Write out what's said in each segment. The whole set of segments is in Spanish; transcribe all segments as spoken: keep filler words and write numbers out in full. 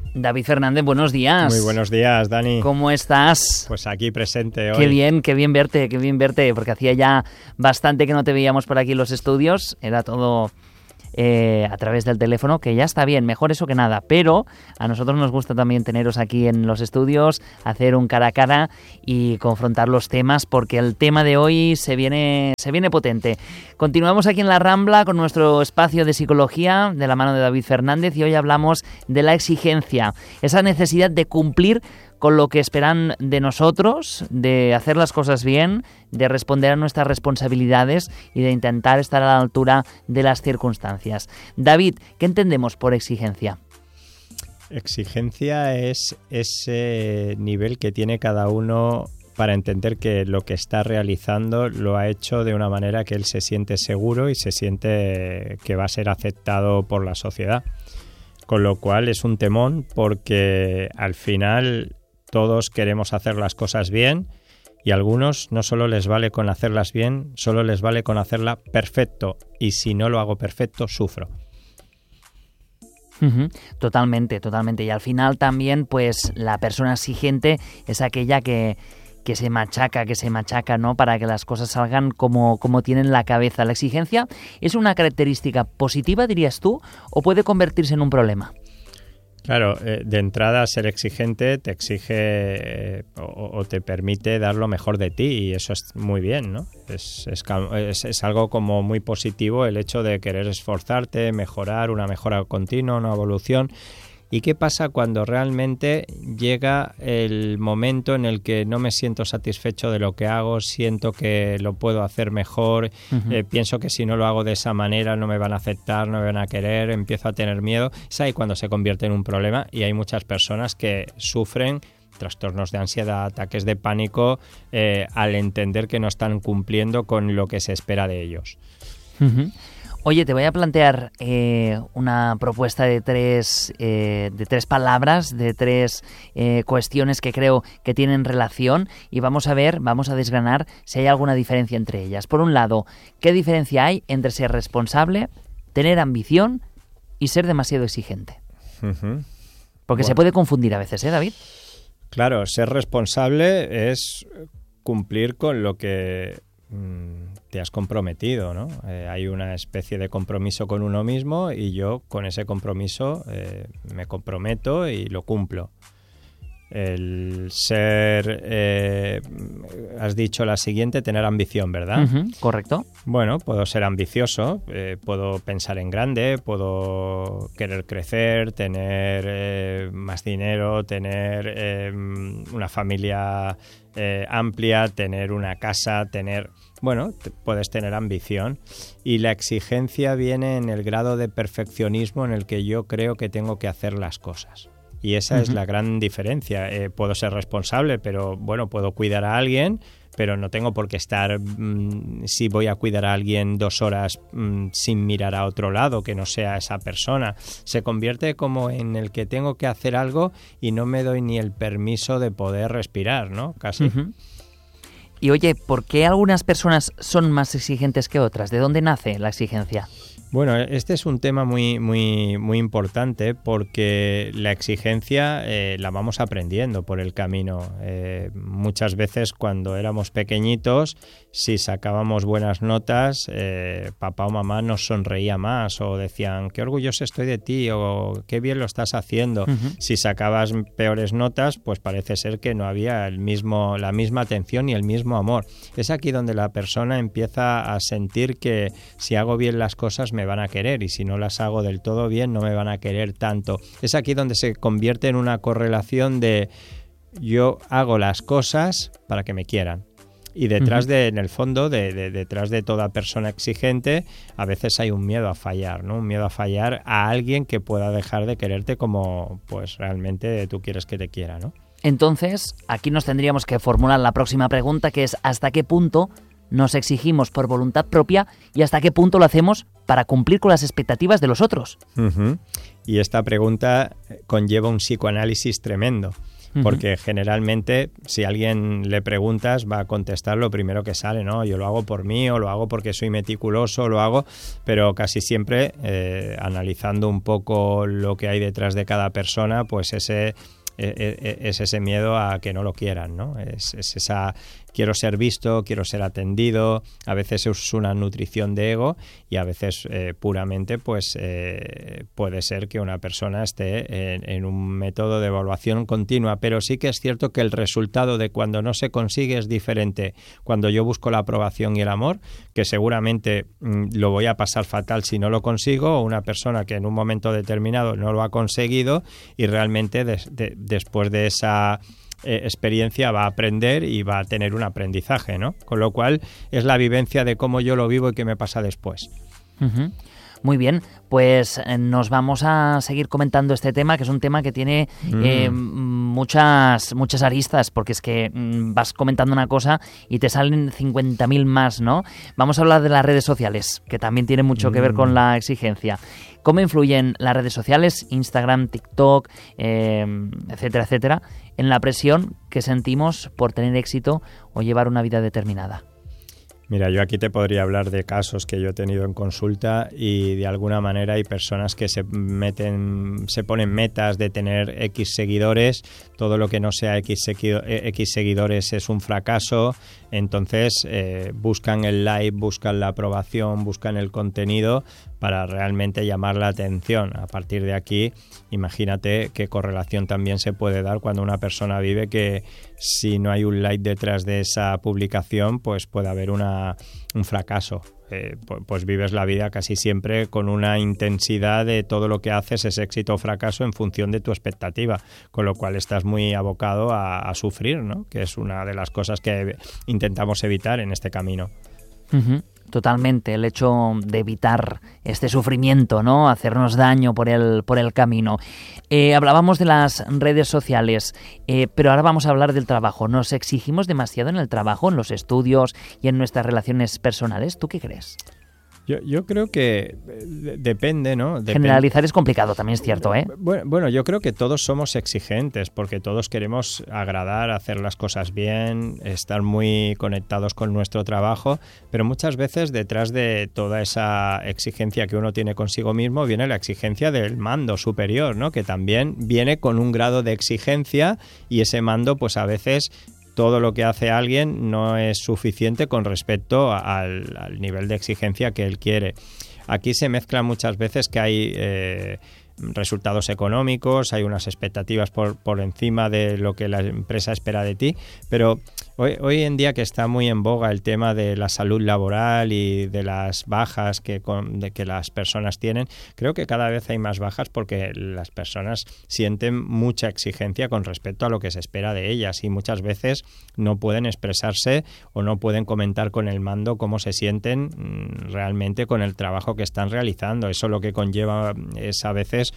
David Fernández, buenos días. Muy buenos días, Dani. ¿Cómo estás? Pues aquí presente hoy. Qué bien, qué bien verte, qué bien verte, porque hacía ya bastante que no te veíamos por aquí en los estudios, era todo eh, a través del teléfono, que ya está bien, mejor eso que nada, pero a nosotros nos gusta también teneros aquí en los estudios, hacer un cara a cara y confrontar los temas, porque el tema de hoy se viene, se viene potente. Continuamos aquí en La Rambla con nuestro espacio de psicología de la mano de David Fernández y hoy hablamos de la exigencia, esa necesidad de cumplir con lo que esperan de nosotros, de hacer las cosas bien, de responder a nuestras responsabilidades y de intentar estar a la altura de las circunstancias. David, ¿qué entendemos por exigencia? Exigencia es ese nivel que tiene cada uno para entender que lo que está realizando lo ha hecho de una manera que él se siente seguro y se siente que va a ser aceptado por la sociedad. Con lo cual es un temón porque al final todos queremos hacer las cosas bien y a algunos no solo les vale con hacerlas bien, solo les vale con hacerla perfecto y si no lo hago perfecto, sufro. Uh-huh. Totalmente, totalmente. Y al final también pues la persona exigente es aquella que, que se machaca, que se machaca, ¿no? Para que las cosas salgan como, como tienen la cabeza. ¿La exigencia es una característica positiva, dirías tú, o puede convertirse en un problema? Claro, eh, de entrada ser exigente te exige eh, o, o te permite dar lo mejor de ti y eso es muy bien, ¿no? Es, es, es, es algo como muy positivo el hecho de querer esforzarte, mejorar, una mejora continua, una evolución. ¿Y qué pasa cuando realmente llega el momento en el que no me siento satisfecho de lo que hago, siento que lo puedo hacer mejor, uh-huh. eh, pienso que si no lo hago de esa manera no me van a aceptar, no me van a querer, empiezo a tener miedo? Es ahí cuando se convierte en un problema y hay muchas personas que sufren trastornos de ansiedad, ataques de pánico, eh, al entender que no están cumpliendo con lo que se espera de ellos. Uh-huh. Oye, te voy a plantear eh, una propuesta de tres, eh, de tres palabras, de tres eh, cuestiones que creo que tienen relación y vamos a ver, vamos a desgranar si hay alguna diferencia entre ellas. Por un lado, ¿qué diferencia hay entre ser responsable, tener ambición y ser demasiado exigente? Uh-huh. Porque bueno, se puede confundir a veces, ¿eh, David? Claro, ser responsable es cumplir con lo que te has comprometido, ¿no? Eh, hay una especie de compromiso con uno mismo y yo con ese compromiso eh, me comprometo y lo cumplo. El ser, eh, has dicho la siguiente, tener ambición, ¿verdad? Uh-huh, correcto. Bueno, puedo ser ambicioso, eh, puedo pensar en grande, puedo querer crecer, tener eh, más dinero, tener eh, una familia eh, amplia, tener una casa, tener... Bueno, te, puedes tener ambición y la exigencia viene en el grado de perfeccionismo en el que yo creo que tengo que hacer las cosas. Y esa uh-huh. es la gran diferencia. Eh, puedo ser responsable, pero bueno, puedo cuidar a alguien, pero no tengo por qué estar, mmm, si voy a cuidar a alguien dos horas mmm, sin mirar a otro lado, que no sea esa persona. Se convierte como en el que tengo que hacer algo y no me doy ni el permiso de poder respirar, ¿no? Casi. Uh-huh. Y oye, ¿por qué algunas personas son más exigentes que otras? ¿De dónde nace la exigencia? Bueno, este es un tema muy, muy, muy importante porque la exigencia eh, la vamos aprendiendo por el camino. Eh, muchas veces cuando éramos pequeñitos, si sacábamos buenas notas, eh, papá o mamá nos sonreía más o decían qué orgulloso estoy de ti o qué bien lo estás haciendo. Uh-huh. Si sacabas peores notas, pues parece ser que no había el mismo, la misma atención y el mismo amor. Es aquí donde la persona empieza a sentir que si hago bien las cosas me van a querer y si no las hago del todo bien no me van a querer tanto. Es aquí donde se convierte en una correlación de yo hago las cosas para que me quieran. Y detrás de, en el fondo, de, de, detrás de toda persona exigente, a veces hay un miedo a fallar, ¿no? Un miedo a fallar a alguien que pueda dejar de quererte como pues realmente tú quieres que te quiera, ¿no? Entonces, aquí nos tendríamos que formular la próxima pregunta, que es ¿hasta qué punto nos exigimos por voluntad propia y hasta qué punto lo hacemos para cumplir con las expectativas de los otros? Uh-huh. Y esta pregunta conlleva un psicoanálisis tremendo, porque uh-huh. generalmente si a alguien le preguntas va a contestar lo primero que sale, ¿no? Yo lo hago por mí o lo hago porque soy meticuloso, lo hago, pero casi siempre eh, analizando un poco lo que hay detrás de cada persona, pues ese es ese miedo a que no lo quieran, ¿no? Es, es esa quiero ser visto, quiero ser atendido, a veces es una nutrición de ego y a veces eh, puramente pues eh, puede ser que una persona esté en, en un método de evaluación continua, pero sí que es cierto que el resultado de cuando no se consigue es diferente. Cuando yo busco la aprobación y el amor, que seguramente mmm, lo voy a pasar fatal si no lo consigo, o una persona que en un momento determinado no lo ha conseguido y realmente de, de, después de esa Eh, experiencia va a aprender y va a tener un aprendizaje, ¿no? Con lo cual es la vivencia de cómo yo lo vivo y qué me pasa después. Uh-huh. Muy bien, pues eh, nos vamos a seguir comentando este tema, que es un tema que tiene mm. eh, muchas muchas aristas, porque es que mm, vas comentando una cosa y te salen cincuenta mil más, ¿no? Vamos a hablar de las redes sociales, que también tiene mucho mm. que ver con la exigencia. ¿Cómo influyen las redes sociales, Instagram, TikTok, eh, etcétera, etcétera, en la presión que sentimos por tener éxito o llevar una vida determinada? Mira, yo aquí te podría hablar de casos que yo he tenido en consulta y de alguna manera hay personas que se meten, se ponen metas de tener X seguidores, todo lo que no sea X, seguido, X seguidores es un fracaso, entonces eh, buscan el like, buscan la aprobación, buscan el contenido para realmente llamar la atención. A partir de aquí, imagínate qué correlación también se puede dar cuando una persona vive que si no hay un like detrás de esa publicación, pues puede haber una, un fracaso. Eh, pues, pues vives la vida casi siempre con una intensidad de todo lo que haces es éxito o fracaso en función de tu expectativa, con lo cual estás muy abocado a, a sufrir, ¿no? Que es una de las cosas que intentamos evitar en este camino. Uh-huh. Totalmente, el hecho de evitar este sufrimiento, ¿no? Hacernos daño por el, por el camino. Eh, hablábamos de las redes sociales, eh, pero ahora vamos a hablar del trabajo. ¿Nos exigimos demasiado en el trabajo, en los estudios y en nuestras relaciones personales? ¿Tú qué crees? Yo, yo creo que depende, ¿no? Depende. Generalizar es complicado, también es cierto, ¿eh? Bueno, bueno, yo creo que todos somos exigentes porque todos queremos agradar, hacer las cosas bien, estar muy conectados con nuestro trabajo, pero muchas veces detrás de toda esa exigencia que uno tiene consigo mismo viene la exigencia del mando superior, ¿no? Que también viene con un grado de exigencia y ese mando, pues a veces todo lo que hace alguien no es suficiente con respecto al, al nivel de exigencia que él quiere. Aquí se mezcla muchas veces que hay eh, resultados económicos, hay unas expectativas por, por encima de lo que la empresa espera de ti, pero hoy, hoy en día que está muy en boga el tema de la salud laboral y de las bajas que, con, de que las personas tienen, creo que cada vez hay más bajas porque las personas sienten mucha exigencia con respecto a lo que se espera de ellas y muchas veces no pueden expresarse o no pueden comentar con el mando cómo se sienten realmente con el trabajo que están realizando. Eso lo que conlleva es a veces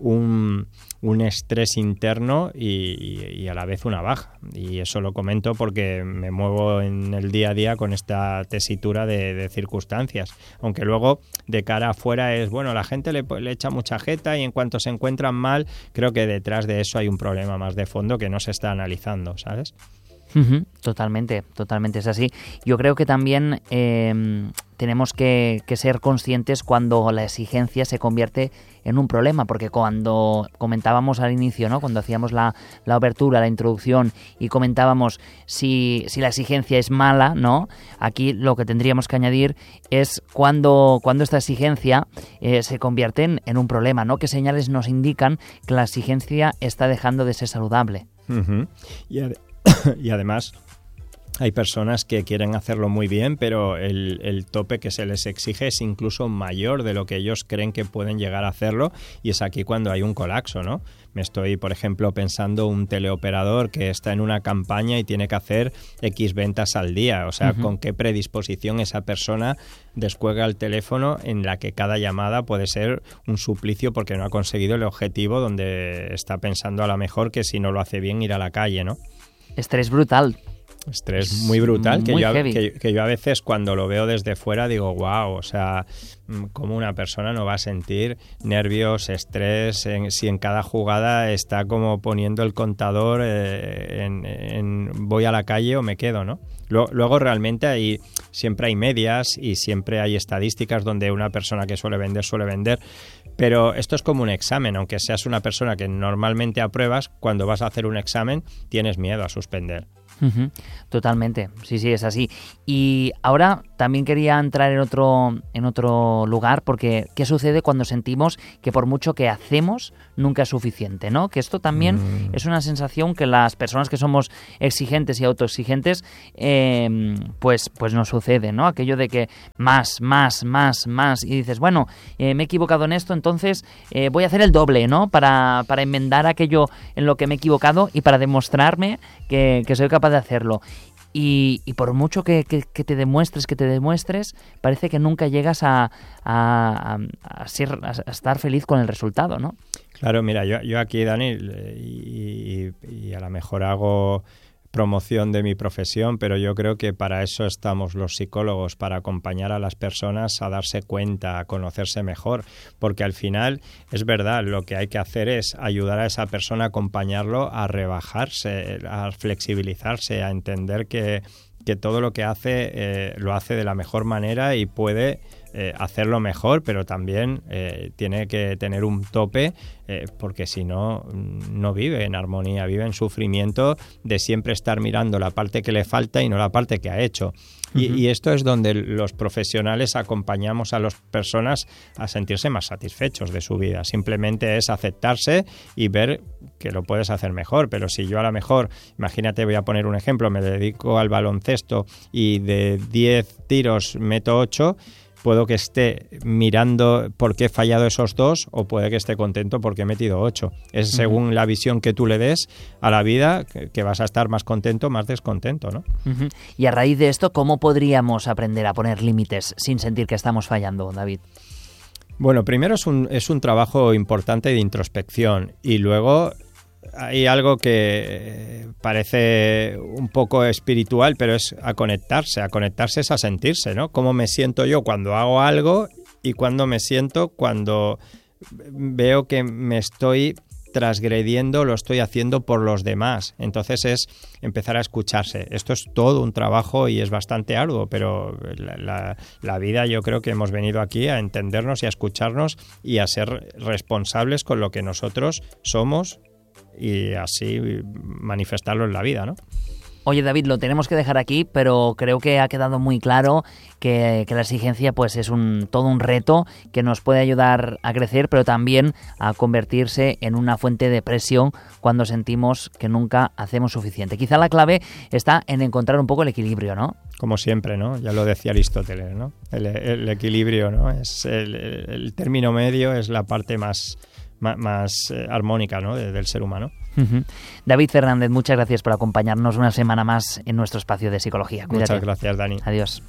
un, un estrés interno y, y, y a la vez una baja. Y eso lo comento porque me muevo en el día a día con esta tesitura de, de circunstancias. Aunque luego de cara afuera es, bueno, la gente le, le echa mucha jeta y en cuanto se encuentran mal, creo que detrás de eso hay un problema más de fondo que no se está analizando, ¿sabes? Uh-huh, totalmente, totalmente es así. Yo creo que también eh, tenemos que, que ser conscientes cuando la exigencia se convierte en un problema, porque cuando comentábamos al inicio, ¿no? Cuando hacíamos la, la apertura, la introducción y comentábamos si, si la exigencia es mala, ¿no? Aquí lo que tendríamos que añadir es cuando, cuando esta exigencia eh, se convierte en, en un problema, ¿no? ¿Qué señales nos indican que la exigencia está dejando de ser saludable? Uh-huh. Y ad- y además hay personas que quieren hacerlo muy bien, pero el, el tope que se les exige es incluso mayor de lo que ellos creen que pueden llegar a hacerlo y es aquí cuando hay un colapso, ¿no? Me estoy, por ejemplo, pensando un teleoperador que está en una campaña y tiene que hacer X ventas al día, o sea, uh-huh. con qué predisposición esa persona descuelga el teléfono en la que cada llamada puede ser un suplicio porque no ha conseguido el objetivo donde está pensando a lo mejor que si no lo hace bien ir a la calle, ¿no? Estrés brutal. estrés muy brutal, que muy yo, heavy. que, que yo a veces cuando lo veo desde fuera digo, wow, o sea, cómo una persona no va a sentir nervios, estrés, en, si en cada jugada está como poniendo el contador eh, en, en voy a la calle o me quedo, ¿no? Luego, luego realmente hay, siempre hay medias y siempre hay estadísticas donde una persona que suele vender, suele vender, pero esto es como un examen, aunque seas una persona que normalmente apruebas, cuando vas a hacer un examen tienes miedo a suspender. Uh-huh. Totalmente, sí, sí, es así. Y ahora también quería entrar en otro, en otro lugar, porque ¿qué sucede cuando sentimos que por mucho que hacemos nunca es suficiente, ¿no? Que esto también mm. es una sensación que las personas que somos exigentes y autoexigentes, eh, pues, pues nos sucede, ¿no? Aquello de que más, más, más, más, y dices, bueno, eh, me he equivocado en esto, entonces eh, voy a hacer el doble, ¿no? Para, para enmendar aquello en lo que me he equivocado y para demostrarme que, que soy capaz de hacerlo. Y, y por mucho que, que, que te demuestres, que te demuestres, parece que nunca llegas a, a, a, ser, a estar feliz con el resultado, ¿no? Claro, mira, yo, yo aquí, Dani, y, y, y a lo mejor hago promoción de mi profesión, pero yo creo que para eso estamos los psicólogos, para acompañar a las personas a darse cuenta, a conocerse mejor, porque al final es verdad, lo que hay que hacer es ayudar a esa persona, acompañarlo a rebajarse, a flexibilizarse, a entender que, que todo lo que hace eh, lo hace de la mejor manera y puede eh, hacerlo mejor, pero también eh, tiene que tener un tope, eh, porque si no, no vive en armonía, vive en sufrimiento de siempre estar mirando la parte que le falta y no la parte que ha hecho. Uh-huh. Y, y esto es donde los profesionales acompañamos a las personas a sentirse más satisfechos de su vida. Simplemente es aceptarse y ver que lo puedes hacer mejor, pero si yo a lo mejor, imagínate, voy a poner un ejemplo, me dedico al baloncesto y de diez tiros meto ocho, puedo que esté mirando por qué he fallado esos dos o puede que esté contento porque he metido ocho. Es según uh-huh. la visión que tú le des a la vida que, que vas a estar más contento, más descontento, ¿no? Uh-huh. Y a raíz de esto, ¿cómo podríamos aprender a poner límites sin sentir que estamos fallando, David? Bueno, primero es un, es un trabajo importante de introspección y luego hay algo que parece un poco espiritual, pero es a conectarse. A conectarse es a sentirse, ¿no? Cómo me siento yo cuando hago algo y cuándo me siento cuando veo que me estoy transgrediendo, lo estoy haciendo por los demás. Entonces es empezar a escucharse. Esto es todo un trabajo y es bastante arduo, pero la, la, la vida, yo creo que hemos venido aquí a entendernos y a escucharnos y a ser responsables con lo que nosotros somos y así manifestarlo en la vida, ¿no? Oye, David, lo tenemos que dejar aquí, pero creo que ha quedado muy claro que, que la exigencia pues es un todo un reto que nos puede ayudar a crecer, pero también a convertirse en una fuente de presión cuando sentimos que nunca hacemos suficiente. Quizá la clave está en encontrar un poco el equilibrio, ¿no? Como siempre, ¿no? Ya lo decía Aristóteles, ¿no? El, el equilibrio, ¿no? Es el, el término medio es la parte más más, más eh, armónica, ¿no? de, del ser humano. Uh-huh. David Fernández, muchas gracias por acompañarnos una semana más en nuestro espacio de psicología. Cuídate. Muchas gracias, Dani. Adiós.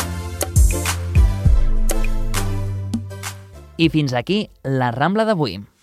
I fins aquí la Rambla d'avui.